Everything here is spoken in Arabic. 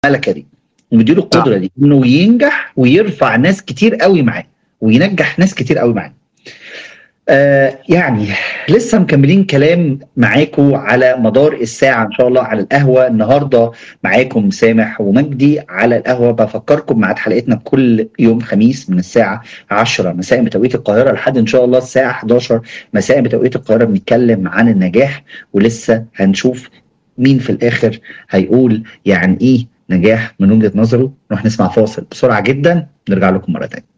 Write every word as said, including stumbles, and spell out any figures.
الملكه دي ومديله القدره دي انه ينجح ويرفع ناس كتير قوي معاه وينجح ناس كتير قوي معاه. آه يعني لسه مكملين كلام معاكم على مدار الساعة إن شاء الله على القهوة. النهاردة معاكم سامح ومجدي على القهوة. بفكركم ميعاد حلقتنا كل يوم خميس من الساعة عشرة مساء بتوقيت القاهرة لحد إن شاء الله الساعة حداشر مساء بتوقيت القاهرة. بنتكلم عن النجاح ولسه هنشوف مين في الآخر هيقول يعني إيه نجاح من وجهة نظره. نروح نسمع فاصل بسرعة جدا نرجع لكم مرة تانية.